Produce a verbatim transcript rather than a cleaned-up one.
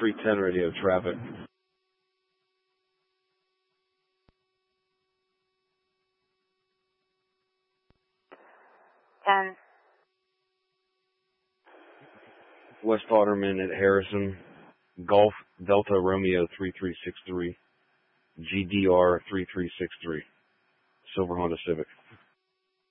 three ten radio traffic. ten. West Otterman at Harrison. Golf Delta Romeo three three six three. G D R three three six three. Silver Honda Civic.